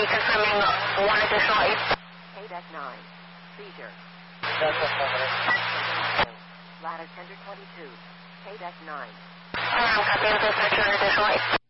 confirming one additional 8. KDEC 9. Seizure. That's affirmative. Lattice tender 22. KDEC 9. Copy, additional 8.